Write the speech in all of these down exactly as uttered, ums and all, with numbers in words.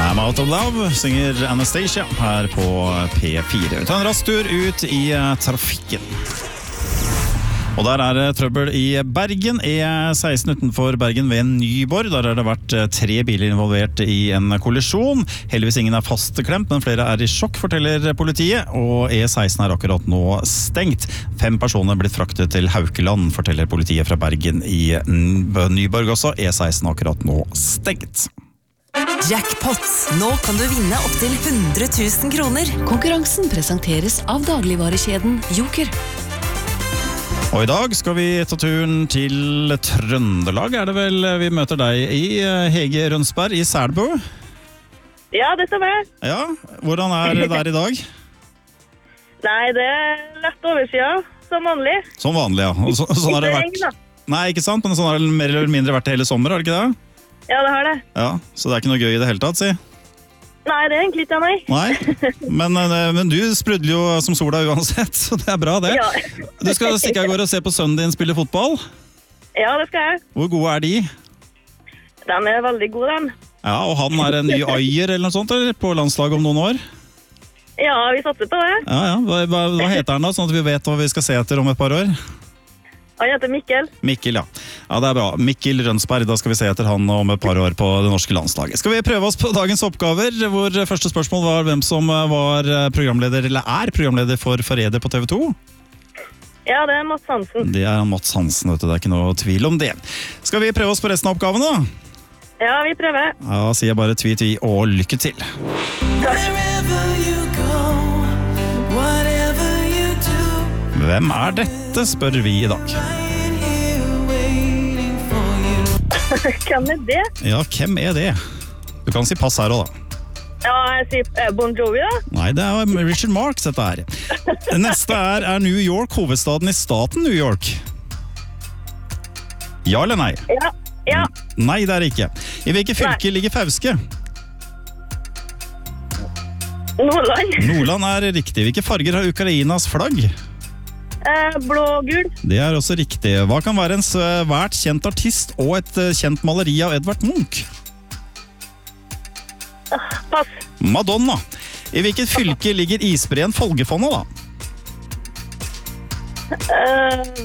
I'm Out of Love, synger Anastasia her på P fire. Ta en rask tur ut i trafikken. Og der er det trøbbel i Bergen, E seksten utenfor Bergen ved Nyborg. Der har det vært tre biler involvert i en kollisjon. Heldigvis ingen er fastklemt, men flere er i sjokk, forteller politiet. Og E seksten er akkurat nå stengt. Fem personer er blitt fraktet til Haukeland, forteller politiet fra Bergen i Nyborg også. E seksten er akkurat nå stengt. Jackpot. Nå kan du vinne opp til hundre tusen kroner. Konkurransen presenteres av dagligvarekjeden Joker. Og i dag skal vi ta turen til Trøndelag, er det vel? Vi møter deg i Hege Rønsberg i Selbu. Ja, det stemmer. Ja, hvordan er det der i dag? Nei, det er lett oversida, som vanlig. Som vanlig, ja. Og så, sånn har det vært. Nei, ikke sant, men sånn har det mer eller mindre vært hele sommer, har det ikke det? Ja, det har det. Ja, så det er ikke noe gøy i det hele tatt, si? Nei, det er egentlig ikke nei. Nei, men, men du sprudler jo som sola uansett, så det er bra det. Ja. Du skal stikke av gårde og se på sønnen din spille fotball. Ja, det skal jeg. Hvor gode er de? De er veldig gode, de. Ja, og han er en ny eier eller noe sånt, eller på landslaget om noen år? Ja, vi satser på det. Ja, ja. Hva, hva, hva heter han da, sånn at vi vet hva vi skal se etter om et par år? Han heter Mikkel. Mikkel, ja. Ja, det er bra. Mikkel Rønsberg, da skal vi se etter han om et par år på det norske landslaget. Skal vi prøve oss på dagens oppgaver, hvor første spørsmål var hvem som var programleder, eller er programleder for Forræder på T V to? Ja, det er Mats Hansen. Det er Mats Hansen, vet du. Det er ikke noe tvil om det. Skal vi prøve oss på resten av oppgavene da? Ja, vi prøver. Ja, sier jeg bare tvi-tvi og lykke til. Hvem er dette, spør vi i dag. Hvem er det? Ja, hvem er det? Du kan si pass her også da. Ja, jeg sier Bon Jovi da. Nei, det er Richard Marx dette her. Neste er, er New York hovedstaden i staten New York? Ja eller nei? Ja, ja. Nei, det er det ikke. I hvilke fylke ligger Fauske? Nordland. Nordland er riktig. Hvilke farger har Ukrainas flagg? Eh, blå og gul. Det er også riktig. Hva kan være en svært kjent artist og et kjent maleri av Edvard Munch? Pass. Madonna. I hvilket fylke ligger isbreen Folgefondet da? Eh,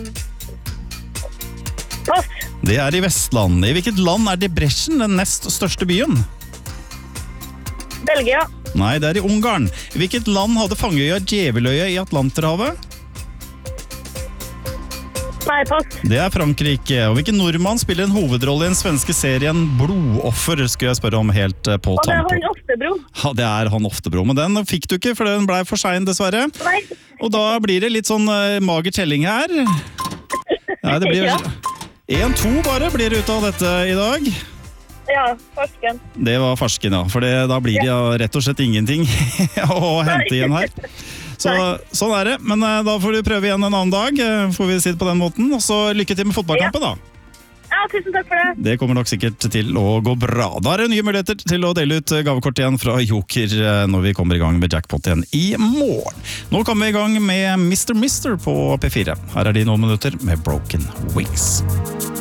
pass. Det er i Vestland. I hvilket land er Debrecen den nest største byen? Belgia. Nei, det er i Ungarn. I hvilket land hadde fangeøya Djeveløya i Atlanterhavet? Nei, pass. Det er Frankrike. Og hvilken nordmann spiller en hovedrolle i den svenske serien Blodoffer, skulle jeg spørre om helt på Og det er tampen. han Oftebro. Ja, det er han Oftebro, men den fikk du ikke, for den ble for sein dessverre. Nei. Og da blir det litt sånn uh, mager telling her. Ja, det blir Ja. en to bare blir det ut av dette i dag. Ja, farsken. Det var farsken, ja, for det, da blir det ja, rett og slett ingenting å hente igjen her. Så, sånn er det, men uh, da får du prøve igjen en annen dag, uh, får vi si det på den måten. Og så lykke til med fotballkampen da. Ja, tusen takk for det. Det kommer nok sikkert til å gå bra. Da er det nye muligheter til å dele ut gavekort igjen fra Joker uh, når vi kommer i gang med Jackpot igjen i morgen. Nå kommer vi i gang med mister Mister på P fire. Her er de noen minutter med Broken Wings.